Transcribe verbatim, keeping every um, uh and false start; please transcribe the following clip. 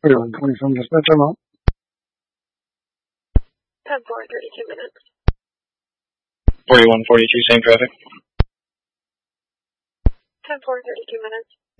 forty-one twenty from dispatch, I'm out. ten four, thirty-two minutes. forty-one forty-two, same traffic. ten four, thirty-two minutes.